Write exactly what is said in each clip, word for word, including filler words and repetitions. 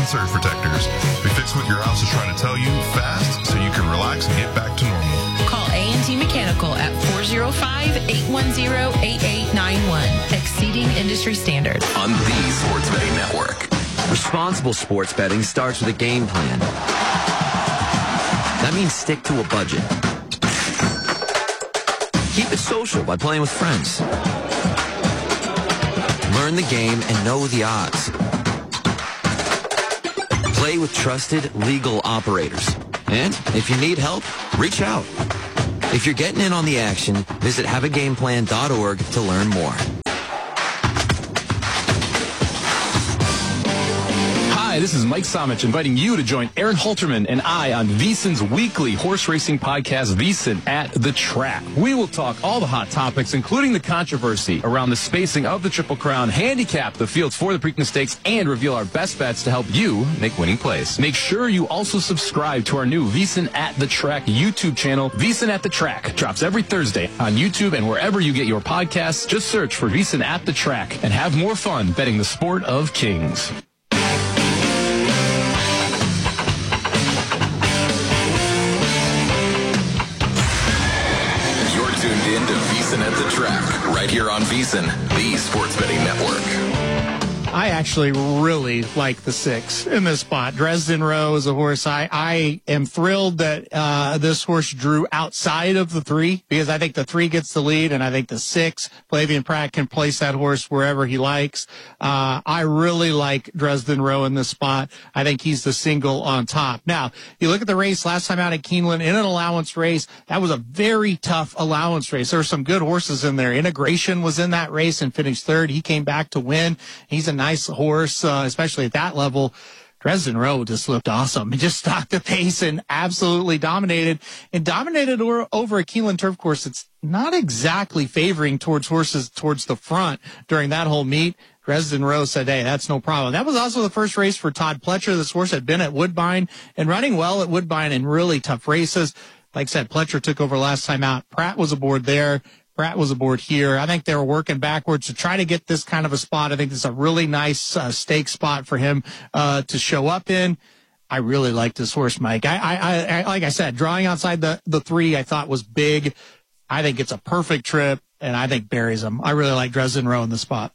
surge protectors. We fix what your house is trying to tell you fast so you can relax and get back to normal. Call A and T Mechanical at four oh five, eight one zero, eight eight nine one. Exceeding industry standards. On the Sports Betting Network. Responsible sports betting starts with a game plan. That means stick to a budget. Keep it social by playing with friends. Learn the game and know the odds. Play with trusted, legal operators. And if you need help, reach out. If you're getting in on the action, visit have a game plan dot org to learn more. Hi, this is Mike Somich inviting you to join Aaron Halterman and I on VSiN's weekly horse racing podcast, VSiN at the Track. We will talk all the hot topics, including the controversy around the spacing of the Triple Crown, handicap the fields for the Preakness Stakes, and reveal our best bets to help you make winning plays. Make sure you also subscribe to our new VSiN at the Track YouTube channel. VSiN at the Track drops every Thursday on YouTube and wherever you get your podcasts. Just search for VSiN at the Track and have more fun betting the sport of kings. Tuned in to VSiN at the Track, right here on VSiN, the Sports Betting Network. I actually really like the six in this spot. Dresden Rowe is a horse. I, I am thrilled that uh, this horse drew outside of the three, because I think the three gets the lead, and I think the six, Flavien Prat, can place that horse wherever he likes. Uh, I really like Dresden Rowe in this spot. I think he's the single on top. Now, you look at the race last time out at Keeneland in an allowance race. That was a very tough allowance race. There were some good horses in there. Integration was in that race and finished third. He came back to win. He's a nice horse, uh, especially at that level. Dresden Rowe just looked awesome. He just stocked the pace and absolutely dominated, and dominated or, over a Keeneland turf course. It's not exactly favoring towards horses towards the front during that whole meet. Dresden Rowe said, hey, that's no problem. That was also the first race for Todd Pletcher. This horse had been at Woodbine and running well at Woodbine in really tough races. Like I said, Pletcher took over last time out. Pratt was aboard there. Pratt was aboard here. I think they were working backwards to try to get this kind of a spot. I think this is a really nice uh, stake spot for him uh, to show up in. I really like this horse, Mike. I, I, I, like I said, drawing outside the, the three I thought was big. I think it's a perfect trip, and I think buries him. I really like Dresden Rowe in the spot.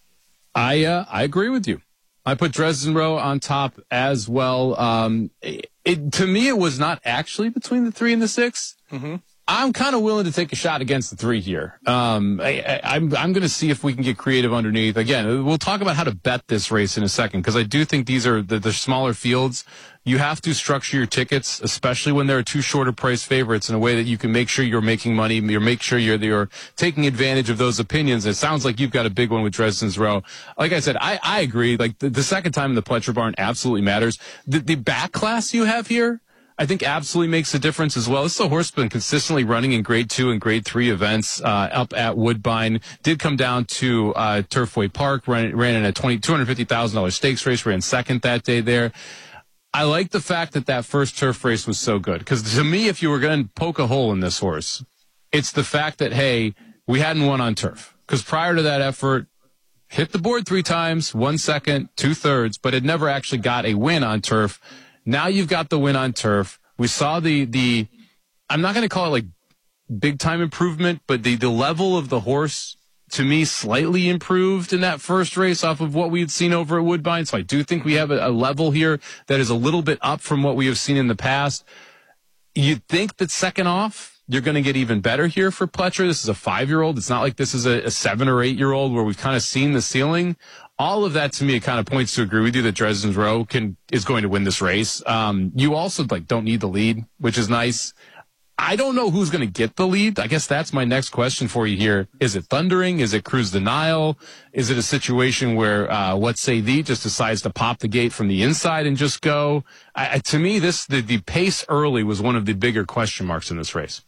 I uh, I agree with you. I put Dresden Rowe on top as well. Um, it, it, to me, it was not actually between the three and the six. Mm-hmm. I'm kind of willing to take a shot against the three here. Um, I, I, I'm, I'm going to see if we can get creative underneath. Again, we'll talk about how to bet this race in a second, because I do think these are the, the smaller fields. You have to structure your tickets, especially when there are two shorter price favorites, in a way that you can make sure you're making money. You're make sure you're, you're taking advantage of those opinions. It sounds like you've got a big one with Dresden's Row. Like I said, I, I agree. Like the, the second time in the Pletcher Barn absolutely matters. The, the back class you have here, I think absolutely makes a difference as well. This is a horse been consistently running in grade two and grade three events uh, up at Woodbine. Did come down to uh, Turfway Park, ran, ran in a two hundred fifty thousand dollars stakes race, ran second that day there. I like the fact that that first turf race was so good, because to me, if you were going to poke a hole in this horse, it's the fact that, hey, we hadn't won on turf. Because prior to that effort, hit the board three times, one second, two thirds, but it never actually got a win on turf. Now you've got the win on turf. We saw the, the I'm not going to call it like big time improvement, but the, the level of the horse, to me, slightly improved in that first race off of what we had seen over at Woodbine. So I do think we have a, a level here that is a little bit up from what we have seen in the past. You'd think that second off, you're going to get even better here for Pletcher. This is a five-year-old. It's not like this is a, a seven or eight-year-old where we've kind of seen the ceiling. All of that, to me, it kind of points to agree with you that Dresden's Row can is going to win this race. Um, you also like don't need the lead, which is nice. I don't know who's going to get the lead. I guess that's my next question for you here. Is it Thundering? Is it Cruise the Nile? Is it a situation where uh, What Say Thee just decides to pop the gate from the inside and just go? I, to me, this the, the pace early was one of the bigger question marks in this race.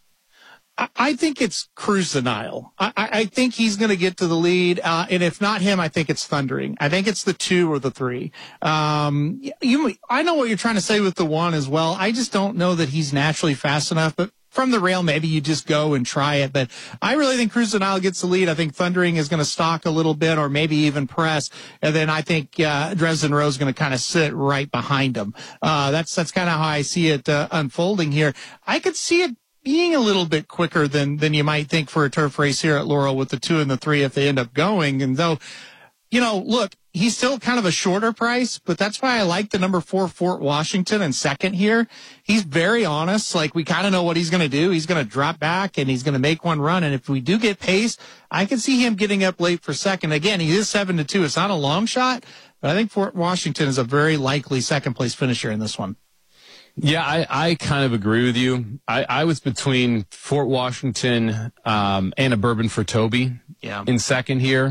I think it's Cruise the Nile. I, I think he's going to get to the lead. Uh, and if not him, I think it's Thundering. I think it's the two or the three. Um, you, I know what you're trying to say with the one as well. I just don't know that he's naturally fast enough. But from the rail, maybe you just go and try it. But I really think Cruise Denial gets the lead. I think Thundering is going to stalk a little bit or maybe even press. And then I think uh, Dresden Rowe is going to kind of sit right behind him. Uh, that's that's kind of how I see it uh, unfolding here. I could see it being a little bit quicker than than you might think for a turf race here at Laurel with the two and the three if they end up going. And though, you know, look, he's still kind of a shorter price, but that's why I like the number four Fort Washington in second here. He's very honest. Like, we kind of know what he's going to do. He's going to drop back and he's going to make one run. And if we do get pace, I can see him getting up late for second. Again, he is seven to two. It's not a long shot, but I think Fort Washington is a very likely second place finisher in this one. Yeah, I, I kind of agree with you. I, I was between Fort Washington um, and a Bourbon for Toby yeah. in second here.